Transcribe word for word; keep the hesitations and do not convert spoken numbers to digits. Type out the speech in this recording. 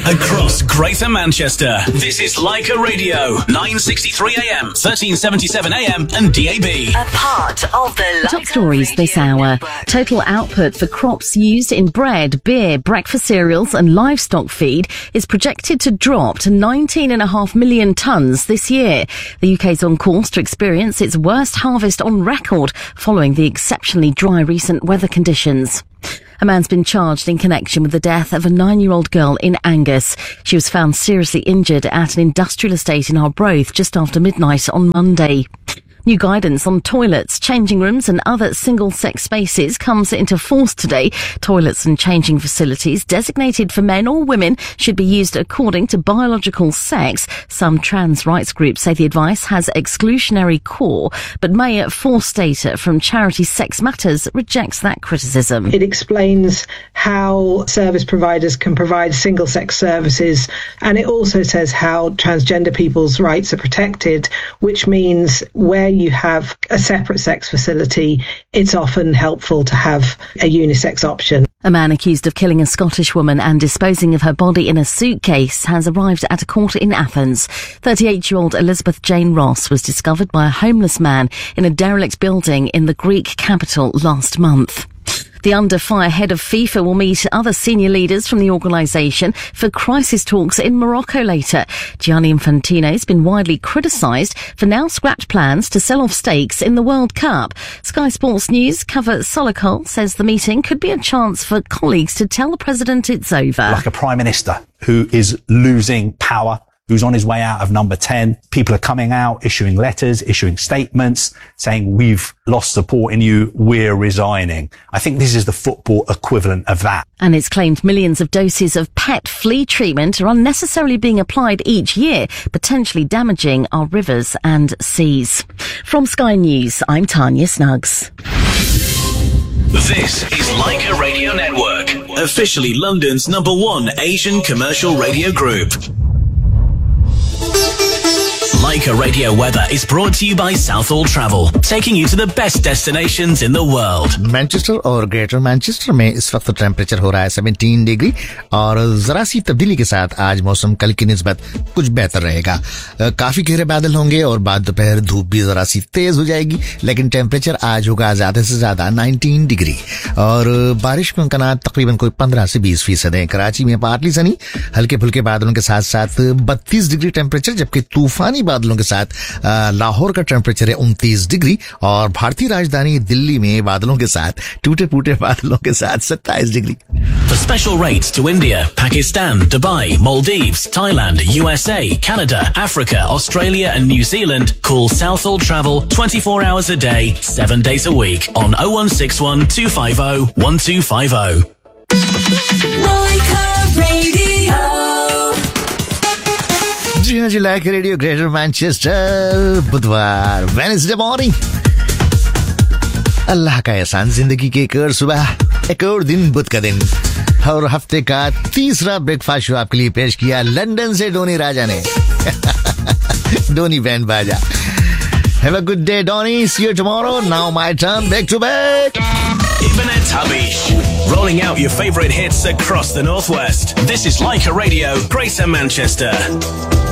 across Greater Manchester. This is Leica Radio, nine sixty-three A M, thirteen seventy-seven A M and D A B. A part of the Leica Top stories Radio this hour. Network. Total output for crops used in bread, beer, breakfast cereals and livestock feed is projected to drop to nineteen point five million tonnes this year. The U K is on course to experience its worst harvest on record following the exceptionally dry recent weather conditions. A man's been charged in connection with the death of a nine-year-old girl in Angus. She was found seriously injured at an industrial estate in Arbroath just after midnight on Monday. New guidance on toilets, changing rooms and other single-sex spaces comes into force today. Toilets and changing facilities designated for men or women should be used according to biological sex. Some trans rights groups say the advice has exclusionary core, but Mayor Forstater from charity Sex Matters rejects that criticism. It explains how service providers can provide single-sex services, and it also says how transgender people's rights are protected, which means where you have a separate sex facility, it's often helpful to have a unisex option. A man accused of killing a Scottish woman and disposing of her body in a suitcase has arrived at a court in Athens. thirty-eight-year-old Elizabeth Jane Ross was discovered by a homeless man in a derelict building in the Greek capital last month. The under-fire head of FIFA will meet other senior leaders from the organisation for crisis talks in Morocco later. Gianni Infantino has been widely criticised for now scrapped plans to sell off stakes in the World Cup. Sky Sports News cover Solokol says the meeting could be a chance for colleagues to tell the president it's over. Like a prime minister who is losing power, who's on his way out of number ten. People are coming out, issuing letters, issuing statements, saying we've lost support in you, we're resigning. I think this is the football equivalent of that. And it's claimed millions of doses of pet flea treatment are unnecessarily being applied each year, potentially damaging our rivers and seas. From Sky News, I'm Tanya Snuggs. This is Leica Radio Network, officially London's number one Asian commercial radio group. Leica Radio Weather is brought to you by Southall Travel, taking you to the best destinations in the world. Manchester और greater Manchester में इस वक्त temperature हो रहा है सत्रह degree और जरा सी तब्दीली के साथ आज मौसम कल की निस्बत कुछ बेहतर रहेगा. काफी गहरे बादल होंगे और बाद दोपहर धूप भी जरा सी तेज हो जाएगी, लेकिन टेम्परेचर आज होगा ज्यादा से ज्यादा उन्नीस डिग्री और बारिश के इम्कान तकरीबन कोई पंद्रह से बीस फीसद है. कराची में पार्टली सनी, हल्के फुल्के बादलों के साथ साथ बत्तीस डिग्री टेम्परेचर, जबकि तूफानी बादलों के साथ लाहौर का टेम्परेचर है उनतीस डिग्री और भारतीय राजधानी दिल्ली में बादलों के साथ टूटे फूटे बादलों के साथ सत्ताईस degree. For special rates to India, Pakistan, Dubai, Maldives, Thailand, U S A, Canada, Africa, Australia and New Zealand, call Southall Travel twenty-four hours a day, seven days a week on oh one six one, two five oh, one two five oh. Leica Radio. जी हाँ जी, like radio greater Manchester, बुधवार Wednesday morning. अल्लाह का एहसान, जिंदगी की एक और सुबह, एक और दिन, बुध का दिन और हफ्ते का तीसरा ब्रेकफास्ट शो आपके लिए पेश किया लंदन से डोनी राजा ने. डोनी बैंड बाजा. Have a good day, Donny. See you tomorrow. Now my turn. Back to back. Ibanet Habish, rolling out your favourite hits across the Northwest. This is Leica Radio, Greater Manchester.